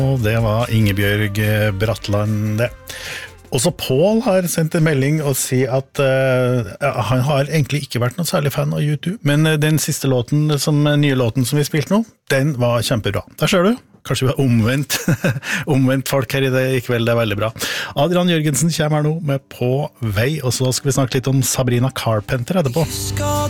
Og det var Ingebjørg Bratland det. Også Paul har sendt en melding og sier at han har egentlig ikke vært noe særlig fan av YouTube, men den siste låten, nye låten som vi spilte nå, den var kjempebra. Der ser du, kanskje vi har omvendt folk her i kveld, det er veldig bra. Adrian Jørgensen kommer her nå med På vei, og så skal vi snakke litt om Sabrina Carpenter etterpå.